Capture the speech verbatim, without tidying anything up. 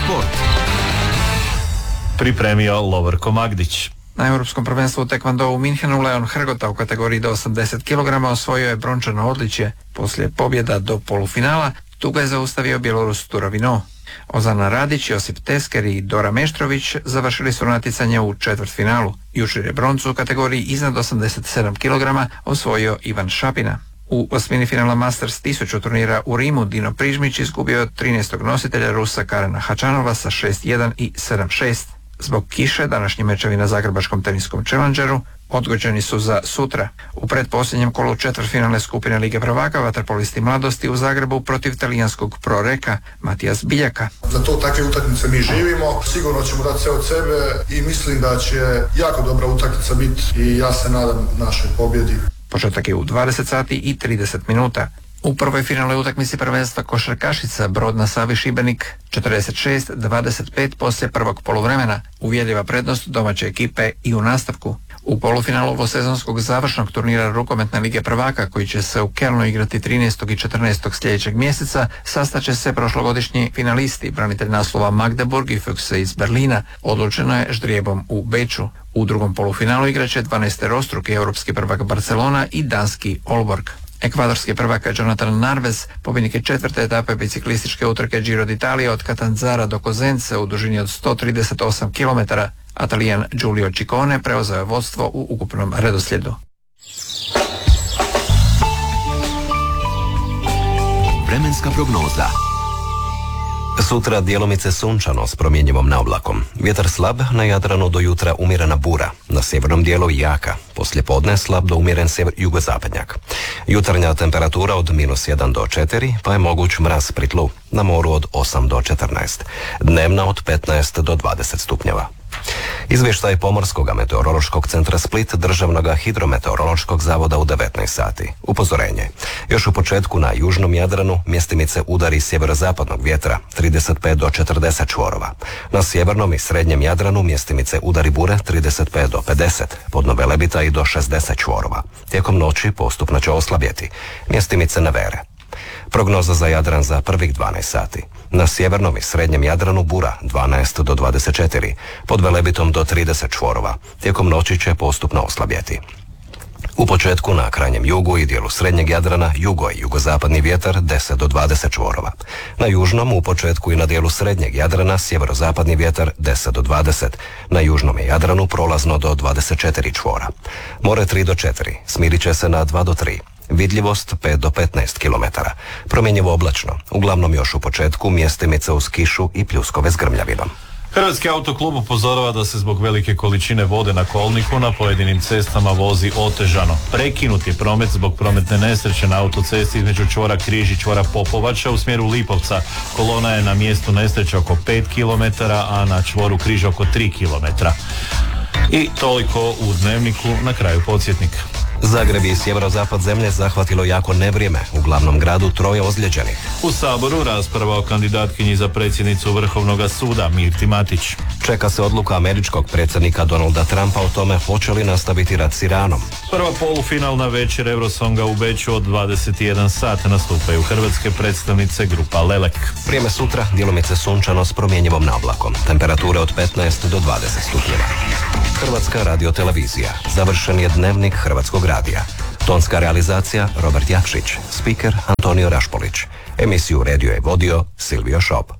sport. Pripremio Lovorko Magdić. Na Europskom prvenstvu u tekvondou u Minhenu Leon Hrgota u kategoriji do osamdeset kilograma osvojio je brončano odličje. Poslije pobjeda do polufinala tu ga je zaustavio Bjelorus Turavino. Ozana Radić, Josip Tesker i Dora Meštrović završili su natjecanje u četvrtfinalu. Jučer je broncu u kategoriji iznad osamdeset sedam kilograma osvojio Ivan Šapina. U osmini finala Masters tisuću turnira u Rimu Dino Prižmić izgubio od trinaestog nositelja Rusa Karena Hačanova sa šest jedan i sedam šest. Zbog kiše današnji mečevi na Zagrebačkom teniskom Challengeru odgođeni su za sutra. U pretposljednjem kolu četvrtfinalne skupine Lige prvaka vaterpolisti mladosti u Zagrebu protiv talijanskog proreka Matijas Biljaka. Za to takve utakmice mi živimo, sigurno ćemo dati sve od sebe i mislim da će jako dobra utakmica biti i ja se nadam našoj pobjedi. Početak je u dvadeset sati i trideset minuta. U prvoj finalnoj utakmici prvenstva košarkašica Brod na Savi Šibenik četrdeset šest dvadeset pet poslije prvog poluvremena, uvjerljiva prednost domaće ekipe i u nastavku. U polufinalu ovosezonskog završnog turnira rukometne Lige prvaka, koji će se u Kelnu igrati trinaestog i četrnaestog sljedećeg mjeseca, sastaće se prošlogodišnji finalisti, branitelj naslova Magdeburg i Füchse iz Berlina. Odlučeno je ždrijebom u Beču. U drugom polufinalu igraće dvanaesterostruki europski prvak Barcelona i danski Aalborg. Ekvadorski prvak Jonathan Narvez, pobjednik je četvrte etape biciklističke utrke Giro d'Italia od Catanzara do Kozence u dužini od sto trideset osam kilometara, a Talijan Giulio Ciccone preuzeo je vodstvo u ukupnom redoslijedu. Vremenska prognoza. Sutra djelomice sunčano s promjenjivom naoblakom. Vjetar slab, na Jadranu do jutra umjerena bura, na sjevernom dijelu jaka, poslije podne slab do umjeren sjever jugozapadnjak. Jutarnja temperatura od minus jedan do četiri, pa je moguć mraz pri tlu, na moru od osam do četrnaest, dnevna od petnaest do dvadeset stupnjeva. Izvještaj Pomorskog meteorološkog centra Split Državnog hidrometeorološkog zavoda u devetnaest sati. Upozorenje. Još u početku na južnom Jadranu mjestimice udari sjeverozapadnog vjetra trideset pet do četrdeset čvorova. Na sjevernom i srednjem Jadranu mjestimice udari bure trideset pet do pedeset, podno Velebita i do šezdeset čvorova. Tijekom noći postupno će oslabjeti. Mjestimice nevere. Prognoza za Jadran za prvih dvanaest sati. Na sjevernom i srednjem Jadranu bura dvanaest do dvadeset četiri, pod Velebitom do trideset čvorova. Tijekom noći će postupno oslabjeti. U početku na krajnjem jugu i dijelu srednjeg Jadrana jugo i jugozapadni vjetar deset do dvadeset čvorova. Na južnom u početku i na dijelu srednjeg Jadrana sjeverozapadni vjetar deset do dvadeset. Na južnom Jadranu prolazno do dvadeset četiri čvora. More tri do četiri, smirit će se na dva do tri. Vidljivost pet do petnaest kilometara. Promjenjivo oblačno, uglavnom još u početku mjestimice uz kišu i pljuskove s grmljavinom. Hrvatski autoklub upozorava da se zbog velike količine vode na kolniku na pojedinim cestama vozi otežano. Prekinut je promet zbog prometne nesreće na autocesti između čvora Križ i čvora Popovača u smjeru Lipovca. Kolona je na mjestu nesreće oko pet kilometara, a na čvoru Križ oko tri kilometra. I toliko u Dnevniku, na kraju podsjetnik. Zagreb i sjeverozapad zemlje zahvatilo jako nevrijeme, u glavnom gradu troje ozlijeđenih. U Saboru rasprava o kandidatkinji za predsjednicu Vrhovnog suda Mirti Matić. Čeka se odluka američkog predsjednika Donalda Trumpa o tome hoće li nastaviti rat s Iranom. Prva polufinalna večer Eurosonga u Beču od dvadeset jedan sat nastupaju hrvatske predstavnice grupa Lelek. Vrijeme sutra djelomice sunčano s promjenjivom naoblakom. Temperature od petnaest do dvadeset stupnjeva. Hrvatska radiotelevizija. Završen je Dnevnik Hrvatskog radija. Tonska realizacija Robert Jakšić. Spiker Antonio Rašpolić. Emisiju redio je vodio Silvio Šop.